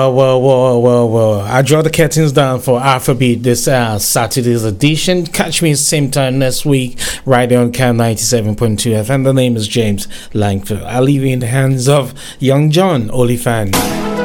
Well. I draw the curtains down for Afrobeat this Saturday's edition. Catch me same time next week, right there on Cam 97.2 FM. The name is James Langford. I'll leave you in the hands of Young John Olifan.